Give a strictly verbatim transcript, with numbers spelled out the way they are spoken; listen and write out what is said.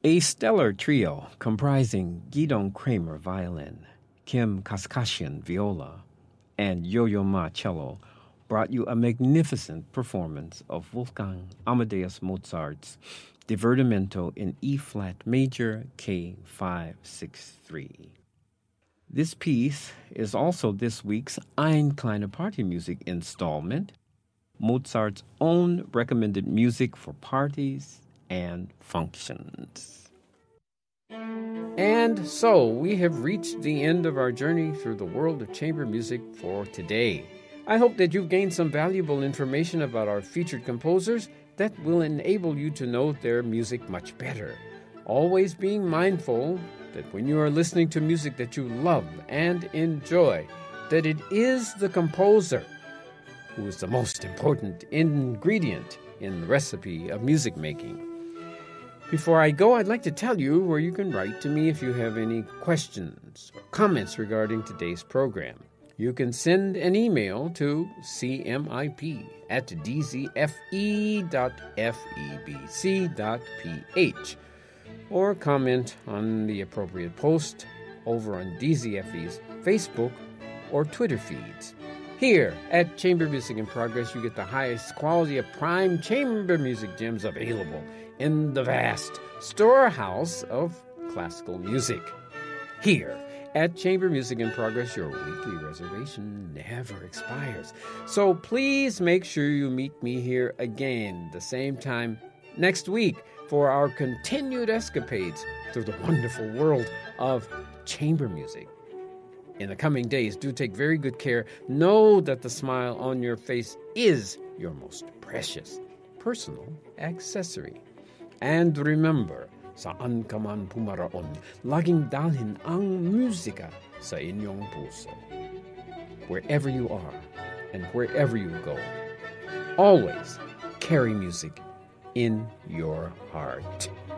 A stellar trio comprising Gidon Kramer violin, Kim Kaskashian viola, and Yo-Yo Ma cello brought you a magnificent performance of Wolfgang Amadeus Mozart's Divertimento in E-flat major K five sixty-three. This piece is also this week's Ein Kleine Party Music installment, Mozart's own recommended music for parties and functions. And so we have reached the end of our journey through the world of chamber music for today. I hope that you've gained some valuable information about our featured composers that will enable you to know their music much better. Always being mindful that when you are listening to music that you love and enjoy, that it is the composer who is the most important ingredient in the recipe of music making. Before I go, I'd like to tell you where you can write to me if you have any questions or comments regarding today's program. You can send an email to cmip at dzfe.febc.ph or comment on the appropriate post over on D Z F E's Facebook or Twitter feeds. Here at Chamber Music in Progress, you get the highest quality of prime chamber music gems available in the vast storehouse of classical music. Here at Chamber Music in Progress, your weekly reservation never expires. So please make sure you meet me here again the same time next week for our continued escapades through the wonderful world of chamber music. In the coming days, do take very good care. Know that the smile on your face is your most precious personal accessory. And remember, saan ka man pumaraon, laging dalhin ang musika sa inyong puso. Wherever you are and wherever you go, always carry music in your heart.